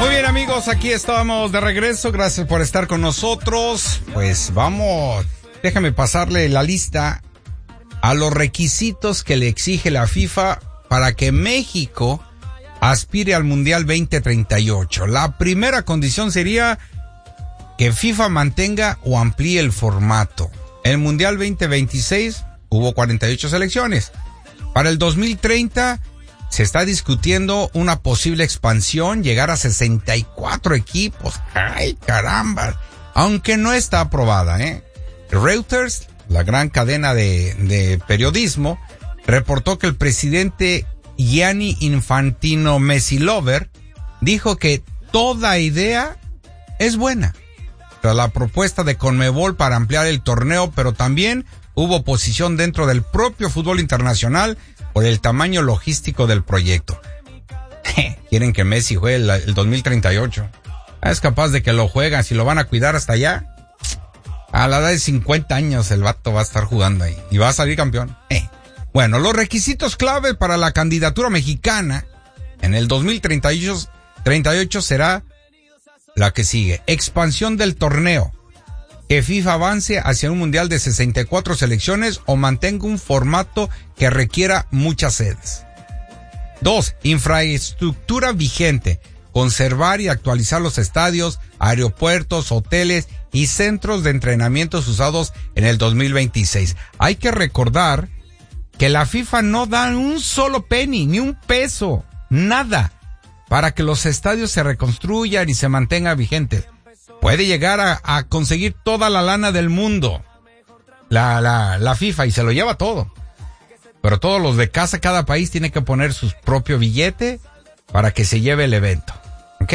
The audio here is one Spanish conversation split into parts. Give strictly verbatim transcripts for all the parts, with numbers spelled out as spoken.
Muy bien, amigos, aquí estamos de regreso. Gracias por estar con nosotros. Pues vamos, déjame pasarle la lista a los requisitos que le exige la FIFA para que México aspire al Mundial veinte treinta y ocho. La primera condición sería que FIFA mantenga o amplíe el formato. En el Mundial veinte veintiséis hubo cuarenta y ocho selecciones. Para el dos mil treinta se está discutiendo una posible expansión, llegar a sesenta y cuatro equipos. ¡Ay, caramba! Aunque no está aprobada, ¿eh? Reuters, la gran cadena de, de periodismo, reportó que el presidente Gianni Infantino Messi Lover dijo que toda idea es buena. Tras la propuesta de Conmebol para ampliar el torneo, pero también hubo oposición dentro del propio fútbol internacional por el tamaño logístico del proyecto. Quieren que Messi juegue el, el dos mil treinta y ocho. Es capaz de que lo juegan, si lo van a cuidar hasta allá. A la edad de cincuenta años el vato va a estar jugando ahí y va a salir campeón. Eh. Bueno, los requisitos clave para la candidatura mexicana en el dos mil treinta y ocho, treinta y ocho será la que sigue. Expansión del torneo. Que FIFA avance hacia un mundial de sesenta y cuatro selecciones o mantenga un formato que requiera muchas sedes. Dos, infraestructura vigente. Conservar y actualizar los estadios, aeropuertos, hoteles y centros de entrenamientos usados en el dos mil veintiséis. Hay que recordar que la FIFA no da un solo penny, ni un peso, nada, para que los estadios se reconstruyan y se mantengan vigentes. Puede llegar a, a conseguir toda la lana del mundo, la, la, la FIFA, y se lo lleva todo. Pero todos los de casa, cada país tiene que poner su propio billete para que se lleve el evento. ¿Ok?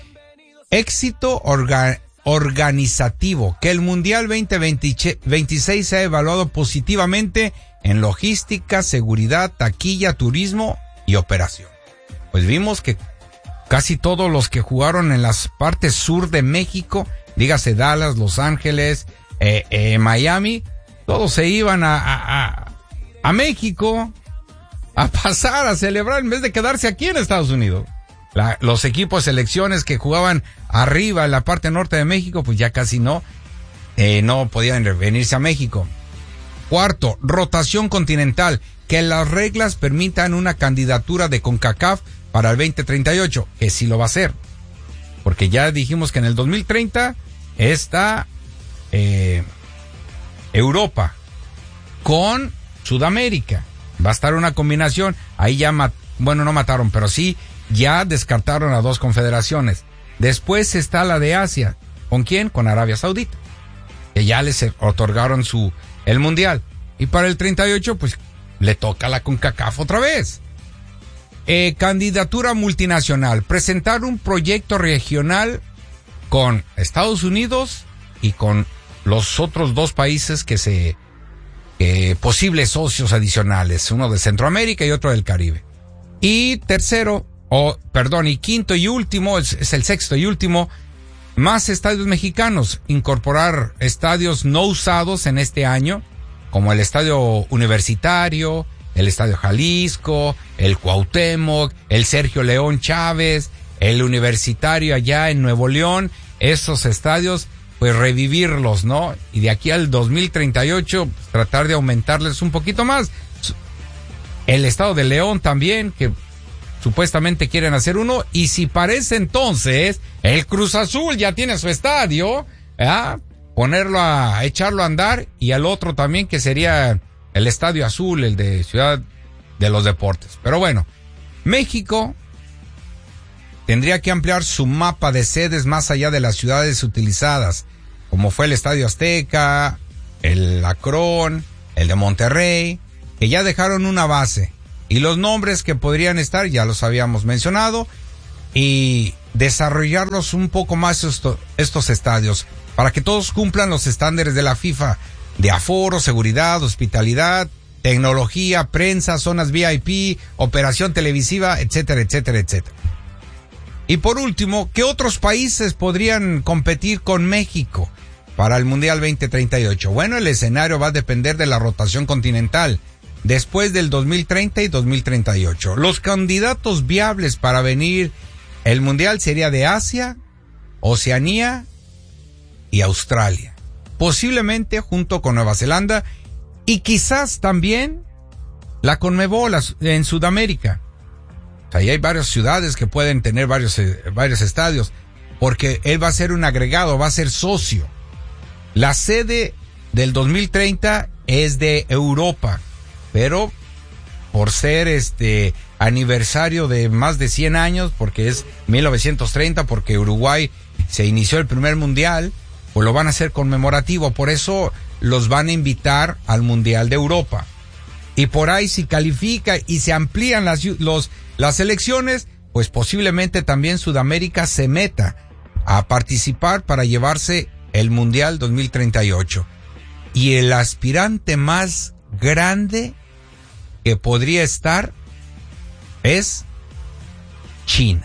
Éxito orga, organizativo. Que el Mundial veinte veintiséis sea evaluado positivamente en logística, seguridad, taquilla, turismo y operación. Pues vimos que casi todos los que jugaron en las partes sur de México, dígase Dallas, Los Ángeles, eh, eh, Miami, todos se iban a, a, a, a México a pasar, a celebrar en vez de quedarse aquí en Estados Unidos. La, los equipos selecciones que jugaban arriba en la parte norte de México, pues ya casi no, eh, no podían venirse a México. Cuarto, rotación continental, que las reglas permitan una candidatura de CONCACAF para el veinte treinta y ocho, que sí lo va a hacer. Porque ya dijimos que en el dos mil treinta está eh, Europa con Sudamérica. Va a estar una combinación. Ahí ya, mat- bueno, no mataron, pero sí, ya descartaron a dos confederaciones. Después está la de Asia. ¿Con quién? Con Arabia Saudita, que ya les otorgaron su el mundial. Y para el treinta y ocho, pues, le toca la CONCACAF otra vez. Eh, candidatura multinacional. Presentar un proyecto regional con Estados Unidos y con los otros dos países que se... Eh, posibles socios adicionales, uno de Centroamérica y otro del Caribe. Y tercero, o perdón, y quinto y último, es, es el sexto y último, más estadios mexicanos, incorporar estadios no usados en este año, como el Estadio Universitario, el Estadio Jalisco, el Cuauhtémoc, el Sergio León Chávez, el Universitario allá en Nuevo León. Esos estadios, pues revivirlos, ¿no? Y de aquí al dos mil treinta y ocho, pues, tratar de aumentarles un poquito más. El Estado de León también, que supuestamente quieren hacer uno, y si parece entonces, el Cruz Azul ya tiene su estadio, ¿eh? Ponerlo a, echarlo a andar, y al otro también, que sería el Estadio Azul, el de Ciudad de los Deportes. Pero bueno, México tendría que ampliar su mapa de sedes más allá de las ciudades utilizadas, como fue el Estadio Azteca, el Akron, el de Monterrey, que ya dejaron una base. Y los nombres que podrían estar, ya los habíamos mencionado, y desarrollarlos un poco más esto, estos estadios, para que todos cumplan los estándares de la FIFA, de aforo, seguridad, hospitalidad, tecnología, prensa, zonas V I P, operación televisiva, etcétera, etcétera, etcétera. Y por último, ¿qué otros países podrían competir con México para el Mundial veinte treinta y ocho? Bueno, el escenario va a depender de la rotación continental después del dos mil treinta y dos mil treinta y ocho. Los candidatos viables para venir el mundial sería de Asia, Oceanía y Australia. Posiblemente junto con Nueva Zelanda y quizás también la Conmebol en Sudamérica. Ahí hay varias ciudades que pueden tener varios, eh, varios estadios, porque él va a ser un agregado, va a ser socio. La sede del dos mil treinta es de Europa, pero por ser este aniversario de más de cien años, porque es mil novecientos treinta, porque Uruguay se inició el primer mundial, pues lo van a hacer conmemorativo, por eso los van a invitar al Mundial de Europa. Y por ahí si califica y se amplían las, los, las elecciones, pues posiblemente también Sudamérica se meta a participar para llevarse el Mundial dos mil treinta y ocho. Y el aspirante más grande que podría estar es China.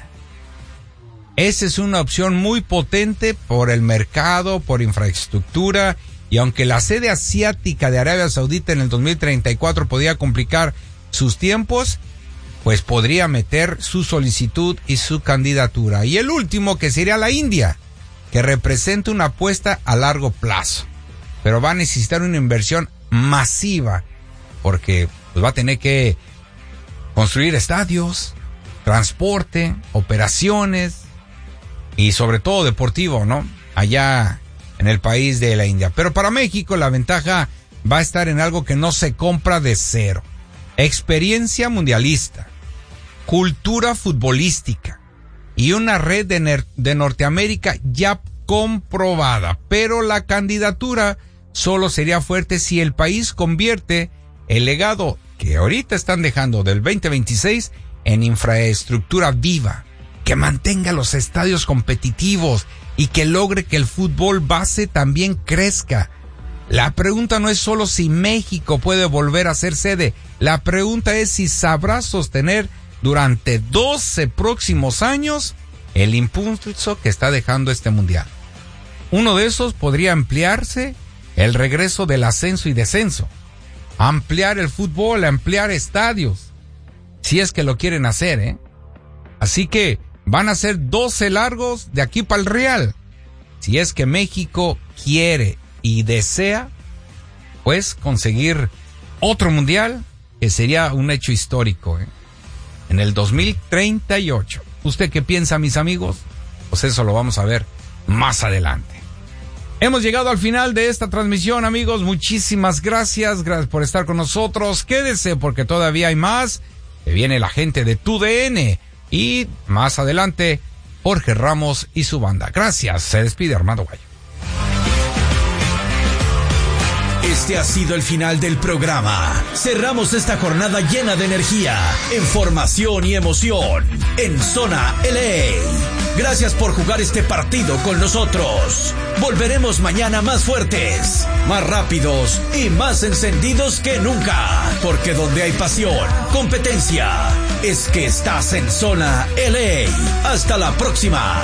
Esa es una opción muy potente por el mercado, por infraestructura, y aunque la sede asiática de Arabia Saudita en el dos mil treinta y cuatro podría complicar sus tiempos, pues podría meter su solicitud y su candidatura. Y el último, que sería la India, que representa una apuesta a largo plazo, pero va a necesitar una inversión masiva, porque pues va a tener que construir estadios, transporte, operaciones y sobre todo deportivo, ¿no? Allá en el país de la India. Pero para México la ventaja va a estar en algo que no se compra de cero. Experiencia mundialista, cultura futbolística y una red de, ner- de Norteamérica ya comprobada. Pero la candidatura solo sería fuerte si el país convierte el legado que ahorita están dejando del veinte veintiséis en infraestructura viva, que mantenga los estadios competitivos y que logre que el fútbol base también crezca. La pregunta no es solo si México puede volver a ser sede, la pregunta es si sabrá sostener durante doce próximos años el impulso que está dejando este mundial. Uno de esos podría ampliarse el regreso del ascenso y descenso, ampliar el fútbol, ampliar estadios, si es que lo quieren hacer, ¿eh? Así que van a ser doce largos de aquí para el Real. Si es que México quiere y desea, pues conseguir otro mundial, que sería un hecho histórico, ¿eh? En el dos mil treinta y ocho. ¿Usted qué piensa, mis amigos? Pues eso lo vamos a ver más adelante. Hemos llegado al final de esta transmisión, amigos. Muchísimas gracias. Gracias por estar con nosotros. Quédese porque todavía hay más. Que viene la gente de Tu D N. Y más adelante, Jorge Ramos y su banda. Gracias. Se despide Armando Guayo. Este ha sido el final del programa. Cerramos esta jornada llena de energía, información y emoción en Zona L A. Gracias por jugar este partido con nosotros. Volveremos mañana más fuertes, más rápidos y más encendidos que nunca. Porque donde hay pasión, competencia, es que estás en Zona L A. Hasta la próxima.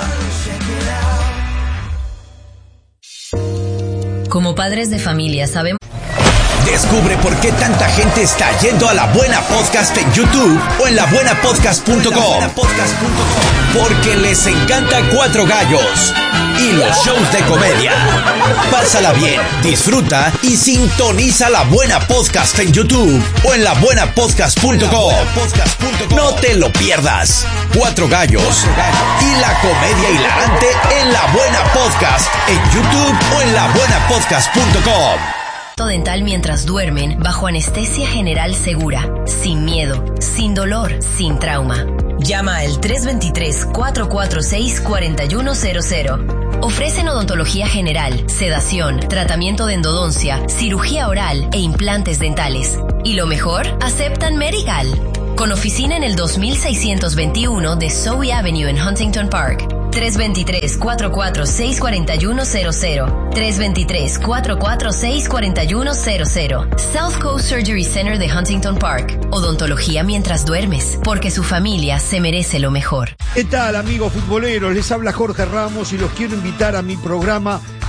Como padres de familia sabemos... Descubre por qué tanta gente está yendo a La Buena Podcast en YouTube o en la buena podcast punto com. Porque les encanta Cuatro Gallos y los shows de comedia. Pásala bien, disfruta y sintoniza La Buena Podcast en YouTube o en la buena podcast punto com. No te lo pierdas. Cuatro Gallos y la comedia hilarante en La Buena Podcast en YouTube o en la buena podcast punto com. Dental mientras duermen bajo anestesia general segura, sin miedo, sin dolor, sin trauma. Llama al tres dos tres, cuatro cuatro seis, cuatro uno cero cero. Ofrecen odontología general, sedación, tratamiento de endodoncia, cirugía oral e implantes dentales. Y lo mejor, aceptan Medical. Con oficina en el dos mil seiscientos veintiuno de Zoe Avenue en Huntington Park. tres dos tres, cuatro cuatro seis, cuatro uno cero cero. tres dos tres, cuatro cuatro seis, cuatro uno cero cero. South Coast Surgery Center de Huntington Park. Odontología mientras duermes, porque su familia se merece lo mejor. ¿Qué tal, amigos futboleros? Les habla Jorge Ramos y los quiero invitar a mi programa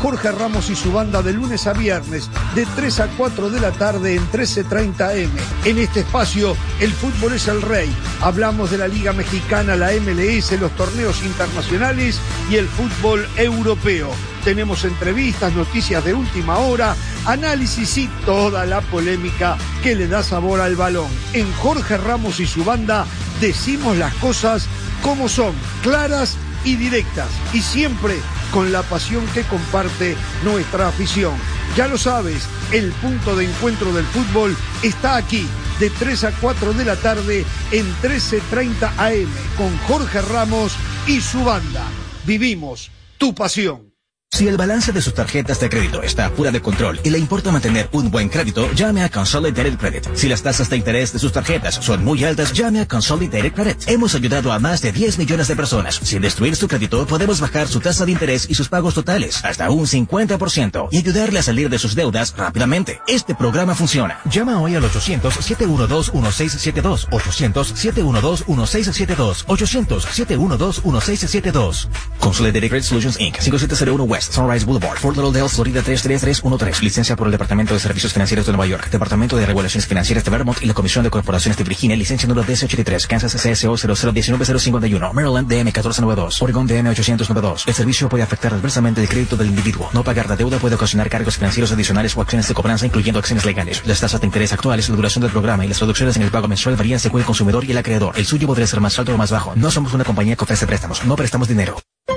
Jorge Ramos y su banda de lunes a viernes, de tres a cuatro de la tarde en trece treinta A M. En este espacio, el fútbol es el rey. Hablamos de la Liga Mexicana, la M L S, los torneos internacionales y el fútbol europeo. Tenemos entrevistas, noticias de última hora, análisis y toda la polémica que le da sabor al balón. En Jorge Ramos y su banda decimos las cosas como son, claras y directas, y siempre con la pasión que comparte nuestra afición. Ya lo sabes, el punto de encuentro del fútbol está aquí, de tres a cuatro de la tarde en trece treinta A M, con Jorge Ramos y su banda. Vivimos tu pasión. Si el balance de sus tarjetas de crédito está fuera de control y le importa mantener un buen crédito, llame a Consolidated Credit. Si las tasas de interés de sus tarjetas son muy altas, llame a Consolidated Credit. Hemos ayudado a más de diez millones de personas. Sin destruir su crédito, podemos bajar su tasa de interés y sus pagos totales hasta un cincuenta por ciento y ayudarle a salir de sus deudas rápidamente. Este programa funciona. Llama hoy al ochocientos, siete uno dos, uno seis siete dos, ochocientos, siete uno dos, uno seis siete dos, ochocientos, siete uno dos, uno seis siete dos. Consolidated Credit Solutions incorporated. cinco siete cero uno West Sunrise Boulevard, Fort Lauderdale, Florida tres tres tres uno tres. Licencia por el Departamento de Servicios Financieros de Nueva York, Departamento de Regulaciones Financieras de Vermont y la Comisión de Corporaciones de Virginia. Licencia número D S ochenta y tres. Kansas C S O cero cero uno nueve cero cinco uno. Maryland D M uno cuatro nueve dos. Oregon D M ochocientos noventa y dos. El servicio puede afectar adversamente el crédito del individuo. No pagar la deuda puede ocasionar cargos financieros adicionales o acciones de cobranza, incluyendo acciones legales. Las tasas de interés actuales, la duración del programa y las reducciones en el pago mensual varían según el consumidor y el acreedor. El suyo podría ser más alto o más bajo. No somos una compañía que ofrece préstamos. No prestamos dinero.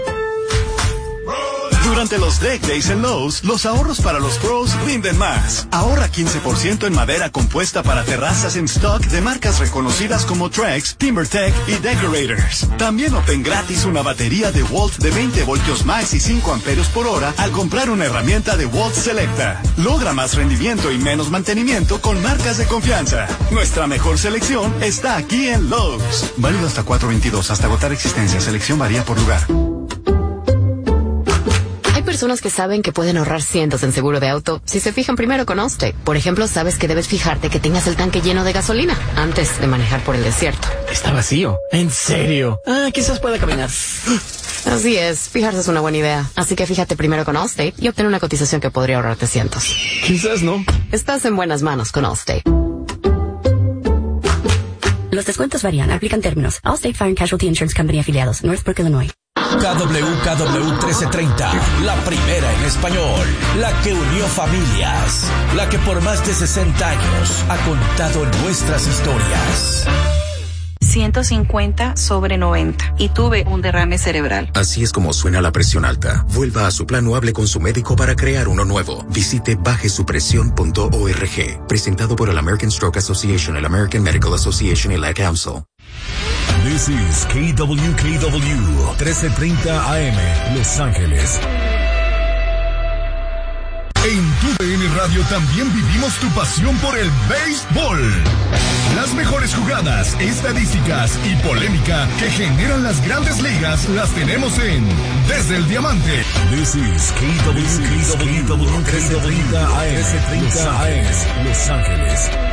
Durante los Deck Days en Lowe's, los ahorros para los pros rinden más. Ahorra quince por ciento en madera compuesta para terrazas en stock de marcas reconocidas como Trex, TimberTech y Decorators. También obtén gratis una batería de Walt de veinte voltios más y cinco amperios por hora al comprar una herramienta de Walt Selecta. Logra más rendimiento y menos mantenimiento con marcas de confianza. Nuestra mejor selección está aquí en Lowe's. Válido hasta cuatro veintidós, hasta agotar existencia. Selección varía por lugar. Personas que saben que pueden ahorrar cientos en seguro de auto si se fijan primero con Allstate. Por ejemplo, sabes que debes fijarte que tengas el tanque lleno de gasolina antes de manejar por el desierto. Está vacío. ¿En serio? Ah, quizás pueda caminar. Así es, fijarse es una buena idea. Así que fíjate primero con Allstate y obtén una cotización que podría ahorrarte cientos. Quizás no. Estás en buenas manos con Allstate. Los descuentos varían, aplican términos. Allstate Fire and Casualty Insurance Company afiliados, Northbrook, Illinois. K W K W trece treinta, la primera en español, la que unió familias, la que por más de sesenta años ha contado nuestras historias. ciento cincuenta sobre noventa y tuve un derrame cerebral. Así es como suena la presión alta. Vuelva a su plan o hable con su médico para crear uno nuevo. Visite baje su presión punto org. Presentado por el American Stroke Association, el American Medical Association y la Council. This is K W K W trece treinta A M, Los Ángeles. En tu D N Radio también vivimos tu pasión por el béisbol. Las mejores jugadas, estadísticas y polémica que generan las grandes ligas las tenemos en Desde el Diamante. This is K W K W trece treinta A M, Los Ángeles.